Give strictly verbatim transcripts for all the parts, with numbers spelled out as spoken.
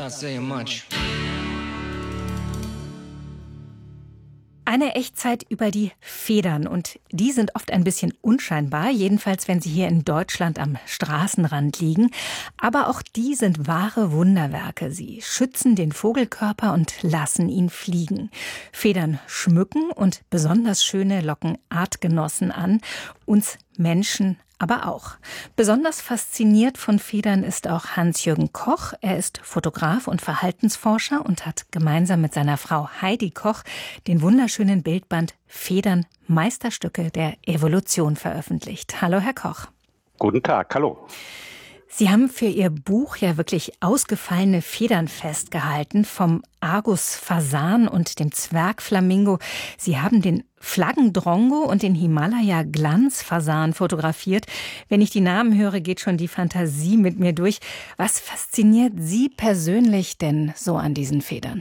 not saying much. Eine Echtzeit über die Federn, und die sind oft ein bisschen unscheinbar, jedenfalls wenn sie hier in Deutschland am Straßenrand liegen. Aber auch die sind wahre Wunderwerke. Sie schützen den Vogelkörper und lassen ihn fliegen. Federn schmücken und besonders schöne locken Artgenossen an, uns Menschen aber auch. Besonders fasziniert von Federn ist auch Hans-Jürgen Koch. Er ist Fotograf und Verhaltensforscher und hat gemeinsam mit seiner Frau Heidi Koch den wunderschönen Bildband Federn, Meisterstücke der Evolution veröffentlicht. Hallo, Herr Koch. Guten Tag, hallo. Sie haben für Ihr Buch ja wirklich ausgefallene Federn festgehalten, vom Argus-Fasan und dem Zwergflamingo. Sie haben den Flaggendrongo und den Himalaya-Glanzfasan fotografiert. Wenn ich die Namen höre, geht schon die Fantasie mit mir durch. Was fasziniert Sie persönlich denn so an diesen Federn?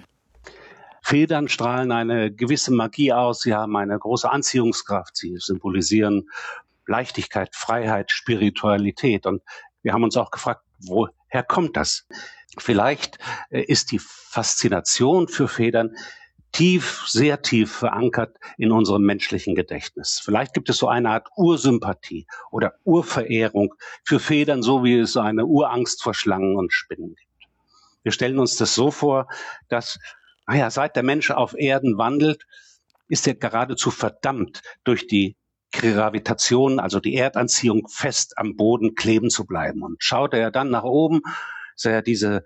Federn strahlen eine gewisse Magie aus. Sie haben eine große Anziehungskraft. Sie symbolisieren Leichtigkeit, Freiheit, Spiritualität. Und wir haben uns auch gefragt, woher kommt das? Vielleicht ist die Faszination für Federn tief, sehr tief verankert in unserem menschlichen Gedächtnis. Vielleicht gibt es so eine Art Ursympathie oder Urverehrung für Federn, so wie es eine Urangst vor Schlangen und Spinnen gibt. Wir stellen uns das so vor, dass, naja, seit der Mensch auf Erden wandelt, ist er geradezu verdammt, durch die Gravitation, also die Erdanziehung, fest am Boden kleben zu bleiben. Und schaute er dann nach oben, sah er diese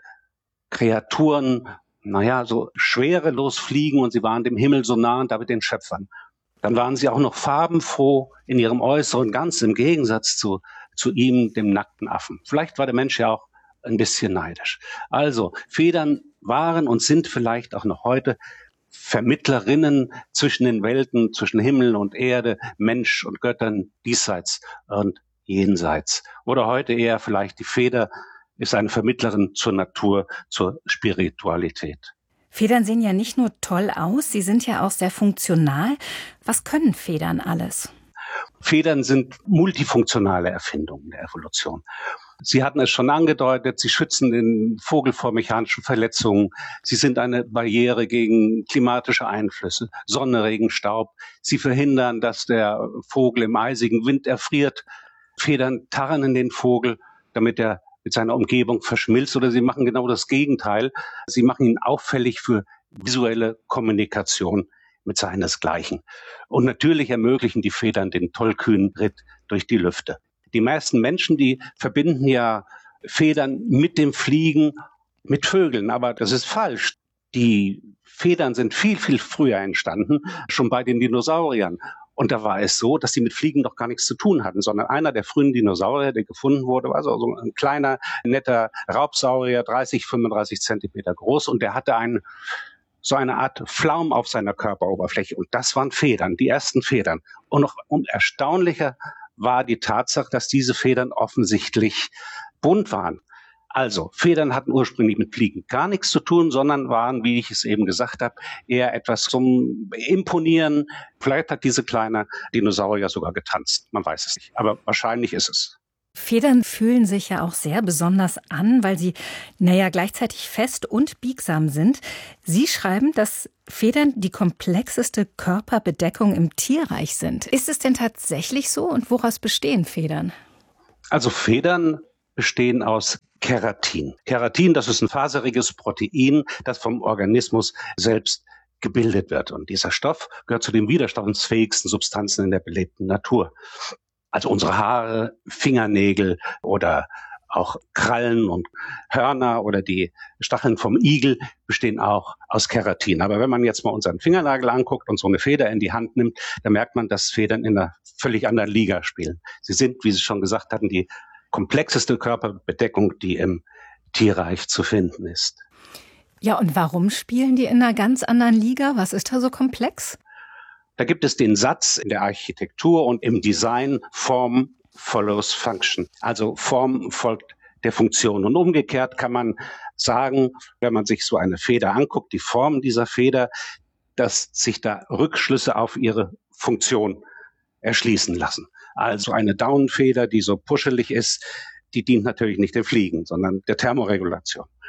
Kreaturen, naja, so schwerelos fliegen, und sie waren dem Himmel so nah und damit den Schöpfern. Dann waren sie auch noch farbenfroh in ihrem Äußeren, ganz im Gegensatz zu, zu ihm, dem nackten Affen. Vielleicht war der Mensch ja auch ein bisschen neidisch. Also, Federn waren und sind vielleicht auch noch heute Vermittlerinnen zwischen den Welten, zwischen Himmel und Erde, Mensch und Göttern, diesseits und jenseits. Oder heute eher vielleicht die Feder ist eine Vermittlerin zur Natur, zur Spiritualität. Federn sehen ja nicht nur toll aus, sie sind ja auch sehr funktional. Was können Federn alles? Federn sind multifunktionale Erfindungen der Evolution. Sie hatten es schon angedeutet, sie schützen den Vogel vor mechanischen Verletzungen. Sie sind eine Barriere gegen klimatische Einflüsse, Sonne, Regen, Staub. Sie verhindern, dass der Vogel im eisigen Wind erfriert. Federn tarnen den Vogel, damit er mit seiner Umgebung verschmilzt, oder sie machen genau das Gegenteil. Sie machen ihn auffällig für visuelle Kommunikation mit seinesgleichen. Und natürlich ermöglichen die Federn den tollkühnen Ritt durch die Lüfte. Die meisten Menschen, die verbinden ja Federn mit dem Fliegen, mit Vögeln, aber das ist falsch. Die Federn sind viel, viel früher entstanden, schon bei den Dinosauriern. Und da war es so, dass die mit Fliegen doch gar nichts zu tun hatten, sondern einer der frühen Dinosaurier, der gefunden wurde, war so ein kleiner, netter Raubsaurier, dreißig, fünfunddreißig Zentimeter groß, und der hatte einen, so eine Art Flaum auf seiner Körperoberfläche. Und das waren Federn, die ersten Federn. Und noch und erstaunlicher war die Tatsache, dass diese Federn offensichtlich bunt waren. Also, Federn hatten ursprünglich mit Fliegen gar nichts zu tun, sondern waren, wie ich es eben gesagt habe, eher etwas zum Imponieren. Vielleicht hat diese kleine Dinosaurier sogar getanzt. Man weiß es nicht, aber wahrscheinlich ist es. Federn fühlen sich ja auch sehr besonders an, weil sie, naja, gleichzeitig fest und biegsam sind. Sie schreiben, dass Federn die komplexeste Körperbedeckung im Tierreich sind. Ist es denn tatsächlich so, und woraus bestehen Federn? Also Federn bestehen aus Keratin. Keratin, das ist ein faseriges Protein, das vom Organismus selbst gebildet wird. Und dieser Stoff gehört zu den widerstandsfähigsten Substanzen in der belebten Natur. Also unsere Haare, Fingernägel oder auch Krallen und Hörner oder die Stacheln vom Igel bestehen auch aus Keratin. Aber wenn man jetzt mal unseren Fingernagel anguckt und so eine Feder in die Hand nimmt, dann merkt man, dass Federn in einer völlig anderen Liga spielen. Sie sind, wie Sie schon gesagt hatten, die komplexeste Körperbedeckung, die im Tierreich zu finden ist. Ja, und warum spielen die in einer ganz anderen Liga? Was ist da so komplex? Da gibt es den Satz in der Architektur und im Design: Form follows function. Also Form folgt der Funktion. Und umgekehrt kann man sagen, wenn man sich so eine Feder anguckt, die Form dieser Feder, dass sich da Rückschlüsse auf ihre Funktion erschließen lassen. Also eine Daunenfeder, die so puschelig ist, die dient natürlich nicht dem Fliegen, sondern der Thermoregulation.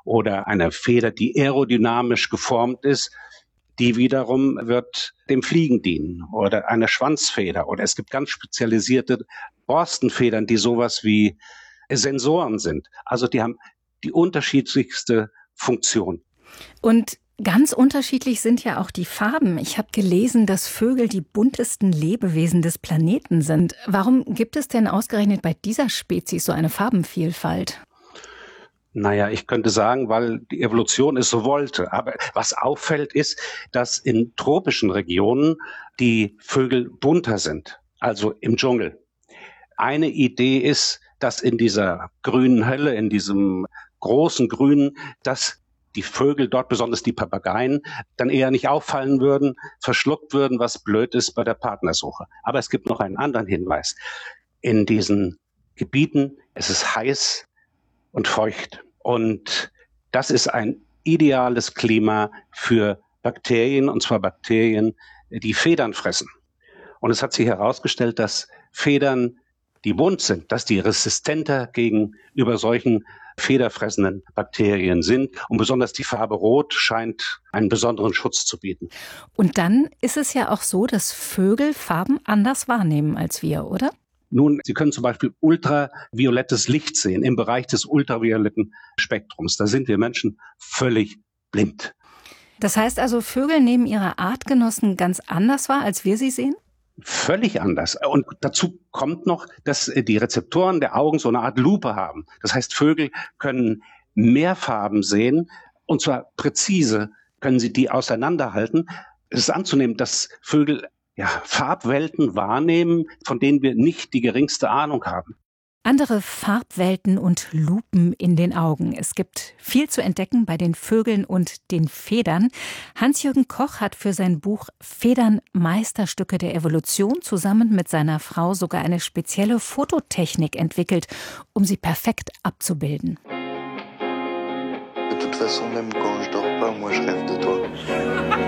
oder eine Feder, die aerodynamisch geformt ist, die wiederum wird dem Fliegen dienen, oder eine Schwanzfeder, oder es gibt ganz spezialisierte Borstenfedern, die sowas wie Sensoren sind. Also die haben die unterschiedlichste Funktion. Und ganz unterschiedlich sind ja auch die Farben. Ich habe gelesen, dass Vögel die buntesten Lebewesen des Planeten sind. Warum gibt es denn ausgerechnet bei dieser Spezies so eine Farbenvielfalt? Naja, ich könnte sagen, weil die Evolution es so wollte. Aber was auffällt, ist, dass in tropischen Regionen die Vögel bunter sind, also im Dschungel. Eine Idee ist, dass in dieser grünen Hölle, in diesem großen Grünen, dass die Vögel dort, besonders die Papageien, dann eher nicht auffallen würden, verschluckt würden, was blöd ist bei der Partnersuche. Aber es gibt noch einen anderen Hinweis. In diesen Gebieten ist es heiß und feucht. Und das ist ein ideales Klima für Bakterien, und zwar Bakterien, die Federn fressen. Und es hat sich herausgestellt, dass Federn, die bunt sind, dass die resistenter gegenüber solchen federfressenden Bakterien sind. Und besonders die Farbe Rot scheint einen besonderen Schutz zu bieten. Und dann ist es ja auch so, dass Vögel Farben anders wahrnehmen als wir, oder? Nun, Sie können zum Beispiel ultraviolettes Licht sehen im Bereich des ultravioletten Spektrums. Da sind wir Menschen völlig blind. Das heißt also, Vögel nehmen ihre Artgenossen ganz anders wahr, als wir sie sehen? Völlig anders. Und dazu kommt noch, dass die Rezeptoren der Augen so eine Art Lupe haben. Das heißt, Vögel können mehr Farben sehen, und zwar präzise können sie die auseinanderhalten. Es ist anzunehmen, dass Vögel ja, Farbwelten wahrnehmen, von denen wir nicht die geringste Ahnung haben. Andere Farbwelten und Lupen in den Augen. Es gibt viel zu entdecken bei den Vögeln und den Federn. Hans-Jürgen Koch hat für sein Buch Federn Meisterstücke der Evolution zusammen mit seiner Frau sogar eine spezielle Fototechnik entwickelt, um sie perfekt abzubilden. De toute façon, même quand je dors pas, moi je rêve de toi.